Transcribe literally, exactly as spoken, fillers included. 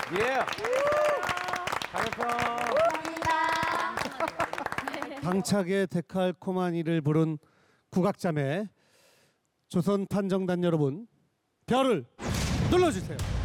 예. 잘했어. 당차게 데칼코마니를 부른 국악자매 조선 판정단 여러분 별을 눌러주세요.